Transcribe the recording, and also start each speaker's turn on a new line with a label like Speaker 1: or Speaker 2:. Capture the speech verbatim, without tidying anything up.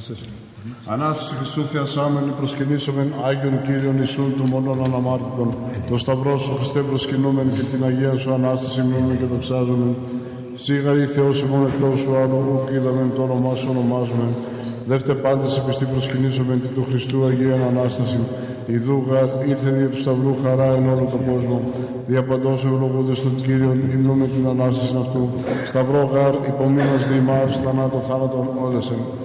Speaker 1: Ανάσταση Χριστού θεασάμενη προσκυνήσομεν Άγιον Κύριον Ιησούν του μονών αναμάρτητων. Το Σταυρό σου Χριστέ προσκυνούμεν και την Αγία σου Ανάσταση μνήμεν και δοξάζομεν. Σίγαρη Θεός ημών εκτός σου άλλου ουκ είδαμεν το όνομά σου ονομάζομεν. Δεύτε πάντες σε πιστή προσκυνήσομεν τη του Χριστού Αγίαν Ανάσταση. Ιδού γαρ ήρθε δια του Σταυρού χαρά εν όλο τον κόσμο. Δια παντός ευλογούνται στον Κύριον υμνούμε την Ανάσταση αυτού. Σταυρό γαρ υπομείνας διημάς θανάτων θάνατον όλεσεν.